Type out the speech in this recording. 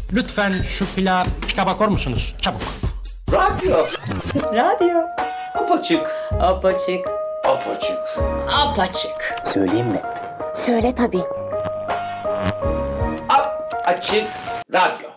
Lütfen şu pilav pika bakar mısınız? Çabuk. Radyo. Radyo. Apaçık. Apaçık. Apaçık. Apaçık. Söyleyeyim mi? Söyle tabii. Açık radyo.